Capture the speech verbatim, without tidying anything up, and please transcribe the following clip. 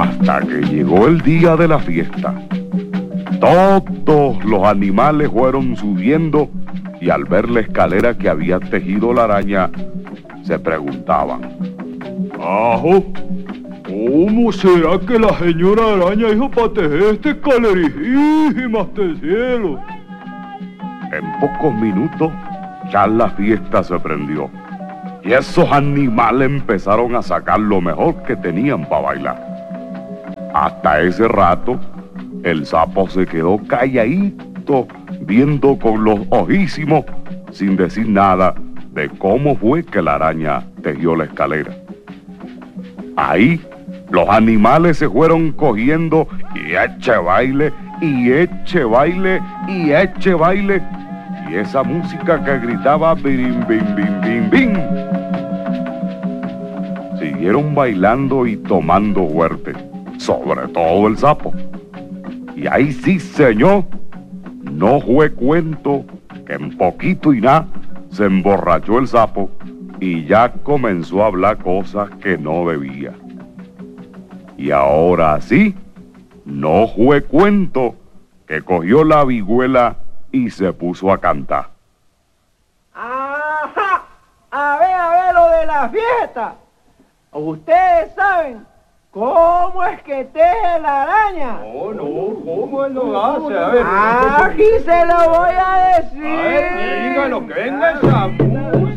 Hasta que llegó el día de la fiesta. Todos los animales fueron subiendo y al ver la escalera que había tejido la araña, se preguntaban: ¡Ajo! ¿Cómo será que la señora araña hizo para tejer esta escalerísima hasta el cielo? En pocos minutos ya la fiesta se prendió y esos animales empezaron a sacar lo mejor que tenían para bailar. Hasta ese rato, el sapo se quedó calladito, viendo con los ojísimos, sin decir nada de cómo fue que la araña tejió la escalera. Ahí, los animales se fueron cogiendo y eche baile, y eche baile, y eche baile, y esa música que gritaba birim, bim, bim, bim, bim. Siguieron bailando y tomando fuerte, sobre todo el sapo. Y ahí sí, señor, no fue cuento que en poquito y nada se emborrachó el sapo y ya comenzó a hablar cosas que no debía. Y ahora sí, no fue cuento que cogió la vihuela y se puso a cantar. ¡Ajá! A ver, a ver lo de la fiesta. Ustedes saben cómo es que teje la araña. No, no, ¿cómo él lo hace? A ver. Aquí se lo voy a decir. A ver, dígalo, que venga esa música.